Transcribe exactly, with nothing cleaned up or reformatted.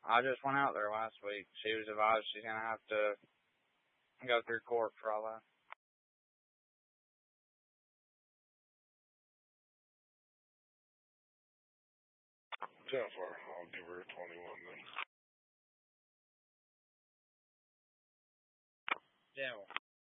I just went out there last week. She was advised she's gonna have to go through court for all that. Jennifer, I'll give her twenty-one then. Yeah.